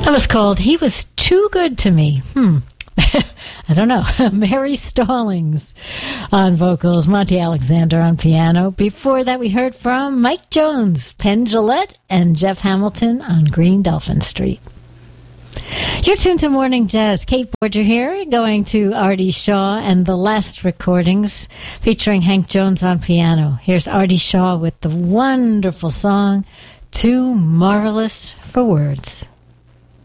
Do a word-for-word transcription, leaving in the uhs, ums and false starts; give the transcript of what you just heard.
That was called He Was Too Good to Me. Hmm. I don't know. Mary Stallings on vocals, Monty Alexander on piano. Before that, we heard from Mike Jones, Penn Jillette, and Jeff Hamilton on Green Dolphin Street. You're tuned to Morning Jazz. Kate Borger here, going to Artie Shaw and the Last Recordings, featuring Hank Jones on piano. Here's Artie Shaw with the wonderful song, Too Marvelous for Words.